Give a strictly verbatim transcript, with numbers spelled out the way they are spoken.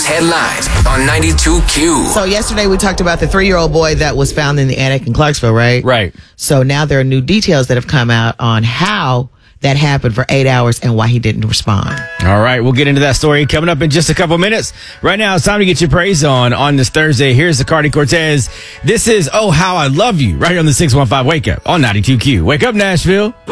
news headlines on ninety-two Q. So yesterday we talked about the three-year-old boy that was found in the attic in Clarksville, right? Right. So now there are new details that have come out on how that happened for eight hours and why he didn't respond. All right, we'll get into that story coming up in just a couple minutes. Right now, it's time to get your praise on on this Thursday. Here's the Cardi Cortez. This is Oh How I Love You, right here on the six one five Wake Up on ninety-two Q. Wake up, Nashville.